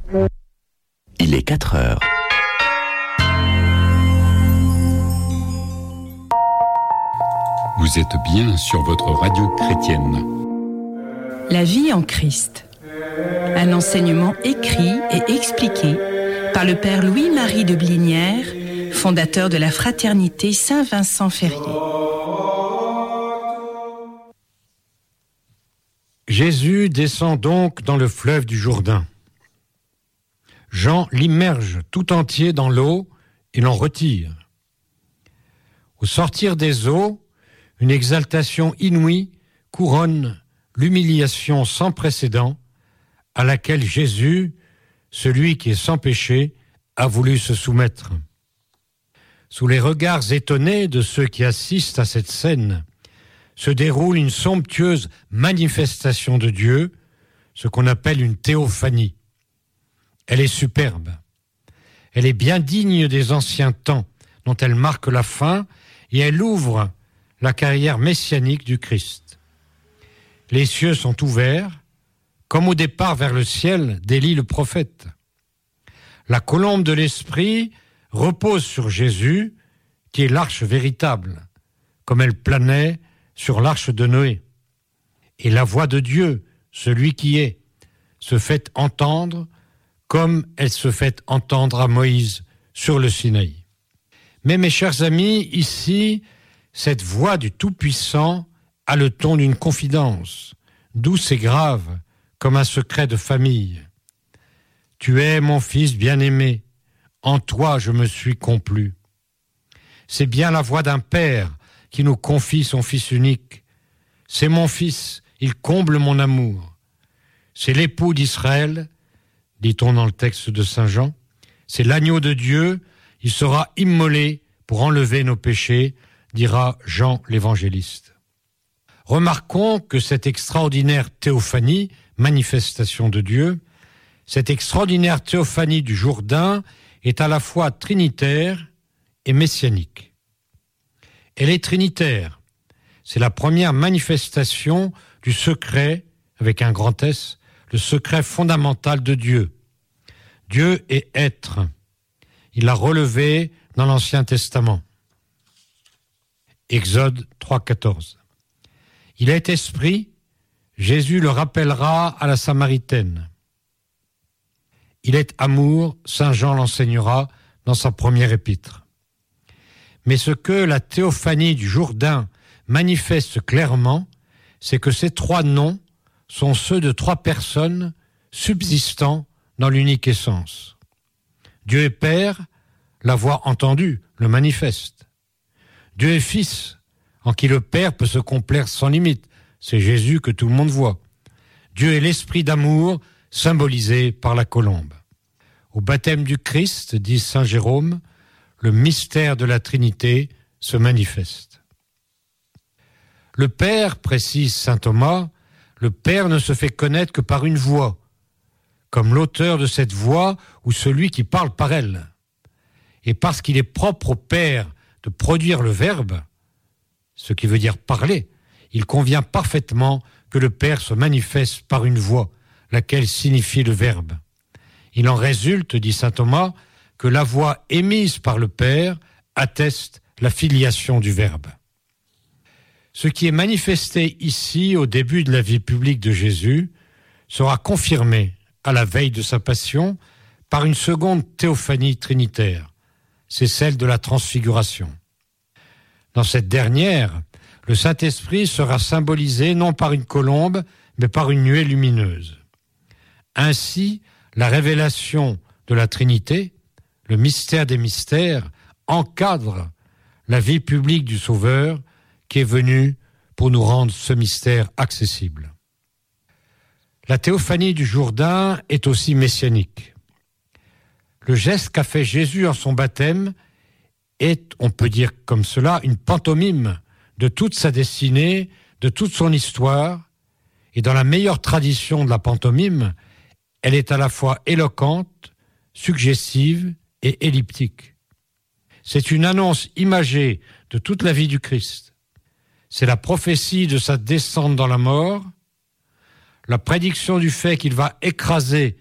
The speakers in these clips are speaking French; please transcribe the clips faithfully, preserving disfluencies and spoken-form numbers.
Il est quatre heures. Vous êtes bien sur votre radio chrétienne. La vie en Christ. Un enseignement écrit et expliqué par le père Louis-Marie de Blinière, fondateur de la fraternité Saint-Vincent-Ferrier. Jésus descend donc dans le fleuve du Jourdain. Jean l'immerge tout entier dans l'eau et l'en retire. Au sortir des eaux, une exaltation inouïe couronne l'humiliation sans précédent à laquelle Jésus, celui qui est sans péché, a voulu se soumettre. Sous les regards étonnés de ceux qui assistent à cette scène, se déroule une somptueuse manifestation de Dieu, ce qu'on appelle une théophanie. Elle est superbe. Elle est bien digne des anciens temps, dont elle marque la fin, et elle ouvre la carrière messianique du Christ. Les cieux sont ouverts, comme au départ vers le ciel d'Élie le prophète. La colombe de l'Esprit repose sur Jésus, qui est l'arche véritable, comme elle planait sur l'arche de Noé. Et la voix de Dieu, celui qui est, se fait entendre comme elle se fait entendre à Moïse sur le Sinaï. Mais mes chers amis, ici, cette voix du Tout-Puissant a le ton d'une confidence, douce et grave, comme un secret de famille. « Tu es mon fils bien-aimé, en toi je me suis complu. » C'est bien la voix d'un père qui nous confie son fils unique. « C'est mon fils, il comble mon amour. » C'est l'époux d'Israël, dit-on dans le texte de Saint Jean. C'est l'agneau de Dieu, il sera immolé pour enlever nos péchés, dira Jean l'évangéliste. Remarquons que cette extraordinaire théophanie, manifestation de Dieu, cette extraordinaire théophanie du Jourdain est à la fois trinitaire et messianique. Elle est trinitaire. C'est la première manifestation du secret, avec un grand S, le secret fondamental de Dieu. Dieu est être. Il l'a relevé dans l'Ancien Testament. Exode trois, quatorze. Il est esprit, Jésus le rappellera à la Samaritaine. Il est amour, Saint Jean l'enseignera dans sa première épître. Mais ce que la théophanie du Jourdain manifeste clairement, c'est que ces trois noms sont ceux de trois personnes subsistant dans l'unique essence. Dieu est Père, la voix entendue le manifeste. Dieu est Fils, en qui le Père peut se complaire sans limite. C'est Jésus que tout le monde voit. Dieu est l'esprit d'amour, symbolisé par la colombe. Au baptême du Christ, dit saint Jérôme, le mystère de la Trinité se manifeste. Le Père, précise saint Thomas, le Père ne se fait connaître que par une voix, comme l'auteur de cette voix ou celui qui parle par elle. Et parce qu'il est propre au Père de produire le Verbe, ce qui veut dire parler, il convient parfaitement que le Père se manifeste par une voix, laquelle signifie le Verbe. Il en résulte, dit saint Thomas, que la voix émise par le Père atteste la filiation du Verbe. Ce qui est manifesté ici au début de la vie publique de Jésus sera confirmé à la veille de sa passion par une seconde théophanie trinitaire, c'est celle de la transfiguration. Dans cette dernière, le Saint-Esprit sera symbolisé non par une colombe, mais par une nuée lumineuse. Ainsi, la révélation de la Trinité, le mystère des mystères, encadre la vie publique du Sauveur qui est venu pour nous rendre ce mystère accessible. La théophanie du Jourdain est aussi messianique. Le geste qu'a fait Jésus en son baptême est, on peut dire comme cela, une pantomime de toute sa destinée, de toute son histoire, et dans la meilleure tradition de la pantomime, elle est à la fois éloquente, suggestive et elliptique. C'est une annonce imagée de toute la vie du Christ. C'est la prophétie de sa descente dans la mort, la prédiction du fait qu'il va écraser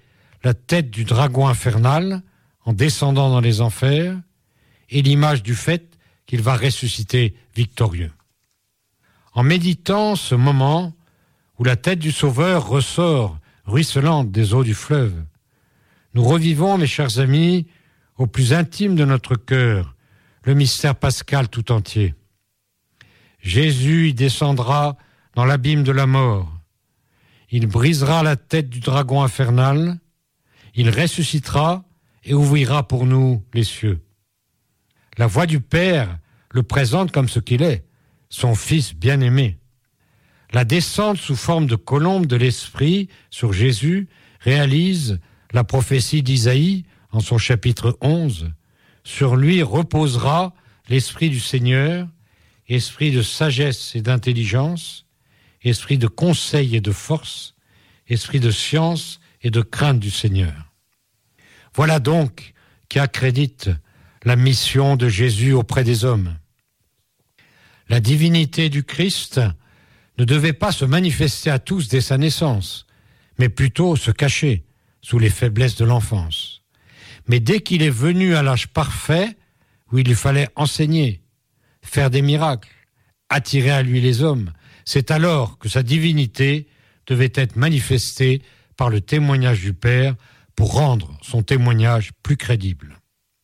la tête du dragon infernal en descendant dans les enfers et l'image du fait qu'il va ressusciter victorieux. En méditant ce moment où la tête du Sauveur ressort ruisselante des eaux du fleuve, nous revivons, mes chers amis, au plus intime de notre cœur, le mystère pascal tout entier. Jésus y descendra dans l'abîme de la mort. Il brisera la tête du dragon infernal, il ressuscitera et ouvrira pour nous les cieux. La voix du Père le présente comme ce qu'il est, son Fils bien-aimé. La descente sous forme de colombe de l'Esprit sur Jésus réalise la prophétie d'Isaïe en son chapitre onze. Sur lui reposera l'Esprit du Seigneur, esprit de sagesse et d'intelligence, esprit de conseil et de force, esprit de science et de crainte du Seigneur. Voilà donc qui accrédite la mission de Jésus auprès des hommes. La divinité du Christ ne devait pas se manifester à tous dès sa naissance, mais plutôt se cacher sous les faiblesses de l'enfance. Mais dès qu'il est venu à l'âge parfait, où il lui fallait enseigner, faire des miracles, attirer à lui les hommes, c'est alors que sa divinité devait être manifestée par le témoignage du Père pour rendre son témoignage plus crédible.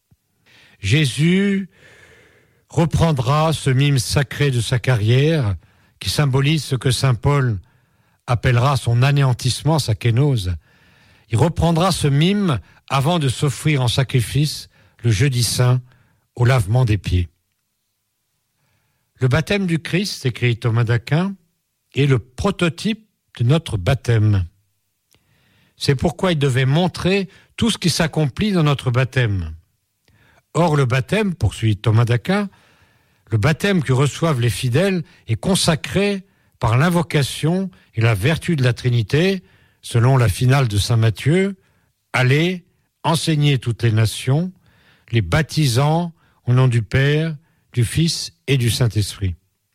Jésus reprendra ce mime sacré de sa carrière qui symbolise ce que saint Paul appellera son anéantissement, sa kénose. Il reprendra ce mime avant de s'offrir en sacrifice le jeudi saint au lavement des pieds. Le baptême du Christ, écrit Thomas d'Aquin, est le prototype de notre baptême. C'est pourquoi il devait montrer tout ce qui s'accomplit dans notre baptême. Or, le baptême, poursuit Thomas d'Aquin, le baptême que reçoivent les fidèles est consacré par l'invocation et la vertu de la Trinité, selon la finale de saint Matthieu, « Allez, enseigner toutes les nations, les baptisant au nom du Père, du Fils et du Saint-Esprit. »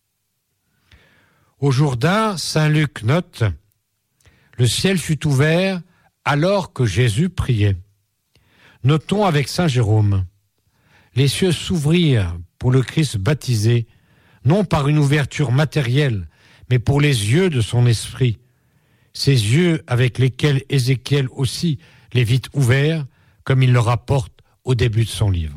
Au Jourdain, saint Luc note « Le ciel fut ouvert alors que Jésus priait. » Notons avec saint Jérôme « Les cieux s'ouvrirent pour le Christ baptisé, non par une ouverture matérielle, mais pour les yeux de son esprit, ces yeux avec lesquels Ézéchiel aussi les vit ouverts, comme il le rapporte au début de son livre. »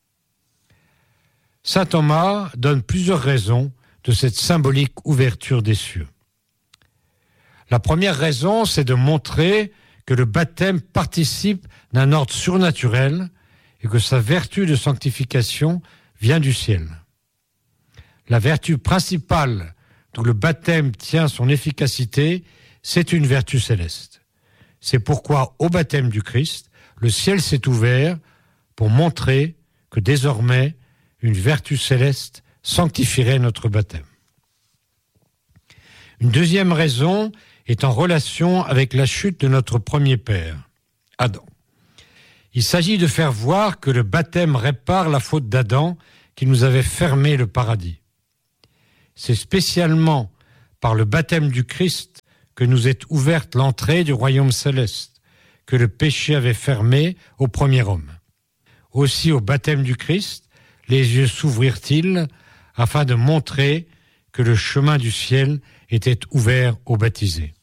Saint Thomas donne plusieurs raisons de cette symbolique ouverture des cieux. La première raison, c'est de montrer que le baptême participe d'un ordre surnaturel et que sa vertu de sanctification vient du ciel. La vertu principale dont le baptême tient son efficacité, c'est une vertu céleste. C'est pourquoi, au baptême du Christ, le ciel s'est ouvert pour montrer que désormais, une vertu céleste sanctifierait notre baptême. Une deuxième raison est en relation avec la chute de notre premier père, Adam. Il s'agit de faire voir que le baptême répare la faute d'Adam qui nous avait fermé le paradis. C'est spécialement par le baptême du Christ que nous est ouverte l'entrée du royaume céleste, que le péché avait fermé au premier homme. Aussi, au baptême du Christ, les yeux s'ouvrirent-ils afin de montrer que le chemin du ciel était ouvert aux baptisés.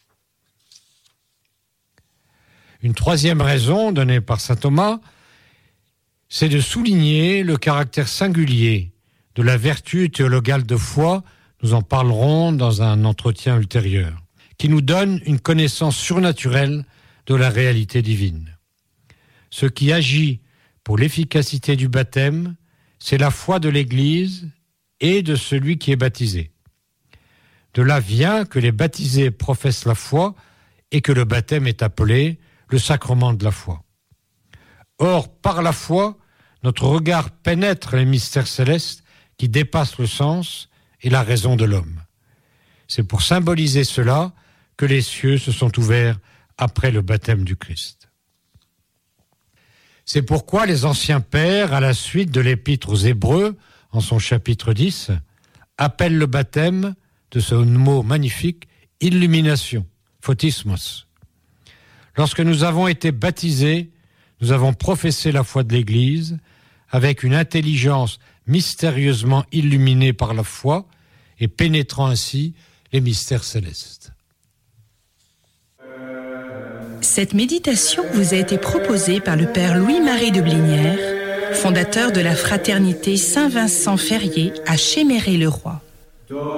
Une troisième raison donnée par saint Thomas, c'est de souligner le caractère singulier de la vertu théologale de foi, nous en parlerons dans un entretien ultérieur, qui nous donne une connaissance surnaturelle de la réalité divine. Ce qui agit pour l'efficacité du baptême, c'est la foi de l'Église et de celui qui est baptisé. De là vient que les baptisés professent la foi et que le baptême est appelé le sacrement de la foi. Or, par la foi, notre regard pénètre les mystères célestes qui dépassent le sens et la raison de l'homme. C'est pour symboliser cela que les cieux se sont ouverts après le baptême du Christ. C'est pourquoi les anciens pères, à la suite de l'épître aux Hébreux, en son chapitre dix, appellent le baptême de ce mot magnifique, illumination, photismos. Lorsque nous avons été baptisés, nous avons professé la foi de l'Église avec une intelligence mystérieusement illuminée par la foi et pénétrant ainsi les mystères célestes. Cette méditation vous a été proposée par le Père Louis-Marie de Blinière, fondateur de la Fraternité Saint-Vincent-Ferrier à Chéméré-le-Roi.